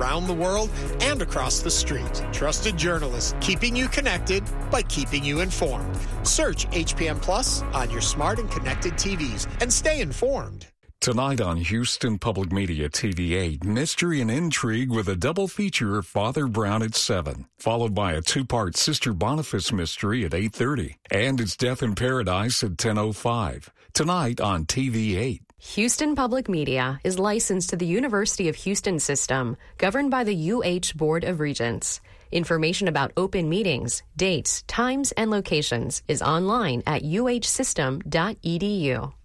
around the world and across the street. Trusted journalists keeping you connected by keeping you informed. Search HPM Plus on your smart and connected TVs and stay informed. Tonight on Houston Public Media TV8, mystery and intrigue with a double feature of Father Brown at 7, followed by a two-part Sister Boniface mystery at 8:30, and it's Death in Paradise at 10:05. Tonight on TV8. Houston Public Media is licensed to the University of Houston system, governed by the UH Board of Regents. Information about open meetings, dates, times, and locations is online at uhsystem.edu.